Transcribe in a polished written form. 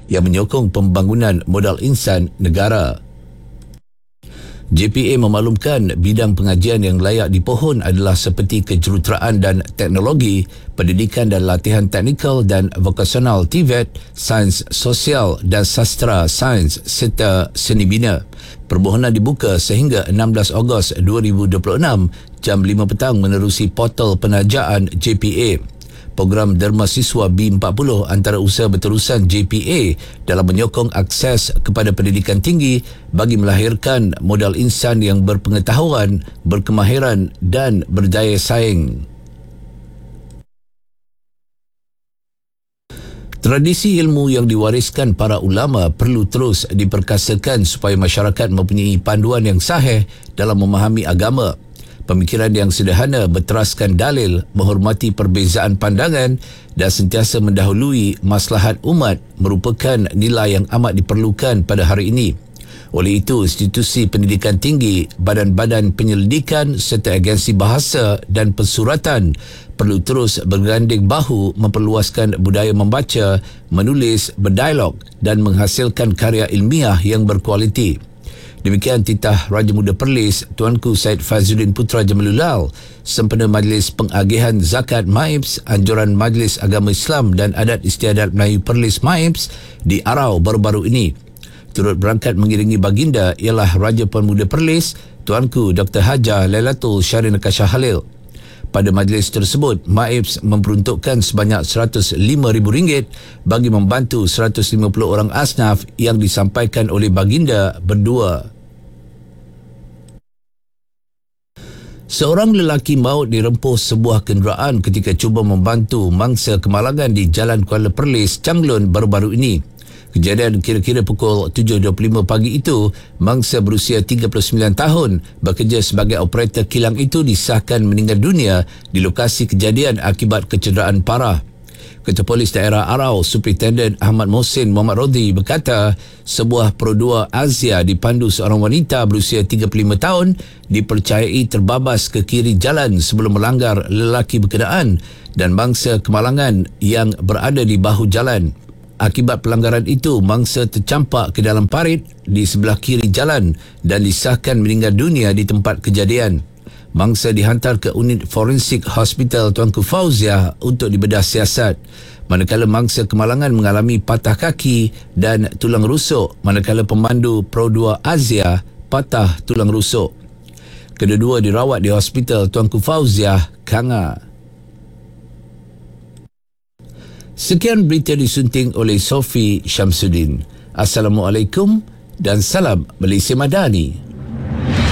yang menyokong pembangunan modal insan negara. JPA memaklumkan bidang pengajian yang layak dipohon adalah seperti kejuruteraan dan teknologi, pendidikan dan latihan teknikal dan vokasional TVET, sains sosial dan sastra sains serta seni bina. Permohonan dibuka sehingga 16 Ogos 2026 jam 5 petang menerusi portal penajaan JPA. Program Derma Siswa B40 antara usaha berterusan JPA dalam menyokong akses kepada pendidikan tinggi bagi melahirkan modal insan yang berpengetahuan, berkemahiran dan berdaya saing. Tradisi ilmu yang diwariskan para ulama perlu terus diperkasakan supaya masyarakat mempunyai panduan yang sahih dalam memahami agama. Pemikiran yang sederhana berteraskan dalil, menghormati perbezaan pandangan dan sentiasa mendahului maslahat umat merupakan nilai yang amat diperlukan pada hari ini. Oleh itu, institusi pendidikan tinggi, badan-badan penyelidikan serta agensi bahasa dan pensuratan perlu terus berganding bahu memperluaskan budaya membaca, menulis, berdialog dan menghasilkan karya ilmiah yang berkualiti. Demikian titah Raja Muda Perlis Tuanku Syed Fazluddin Putra Jamalullah sempena Majlis Pengagihan Zakat MAIPS Anjuran Majlis Agama Islam dan Adat Istiadat Melayu Perlis MAIPS di Arau baru-baru ini. Turut berangkat mengiringi baginda ialah Raja Pemuda Perlis Tuanku Dr. Hajar Lailatul Syahrin Akasha Halil. Pada majlis tersebut, MAIPS memperuntukkan sebanyak RM105,000 bagi membantu 150 orang asnaf yang disampaikan oleh baginda berdua. Seorang lelaki maut dirempuh sebuah kenderaan ketika cuba membantu mangsa kemalangan di Jalan Kuala Perlis, Changlun baru-baru ini. Kejadian kira-kira pukul 7.25 pagi itu, mangsa berusia 39 tahun bekerja sebagai operator kilang itu disahkan meninggal dunia di lokasi kejadian akibat kecederaan parah. Ketua Polis Daerah Arau, Superintendent Ahmad Mohsin Muhammad Rodhi berkata, sebuah Pro 2 Azia dipandu seorang wanita berusia 35 tahun dipercayai terbabas ke kiri jalan sebelum melanggar lelaki berkenaan dan mangsa kemalangan yang berada di bahu jalan. Akibat pelanggaran itu, mangsa tercampak ke dalam parit di sebelah kiri jalan dan disahkan meninggal dunia di tempat kejadian. Mangsa dihantar ke unit forensik Hospital Tuanku Fauziah untuk dibedah siasat. Manakala mangsa kemalangan mengalami patah kaki dan tulang rusuk, manakala pemandu Pro 2 Azia patah tulang rusuk. Kedua-dua dirawat di Hospital Tuanku Fauziah, Kanga. Sekian berita disunting oleh Sofi Syamsuddin. Assalamualaikum dan salam Malaysia Madani.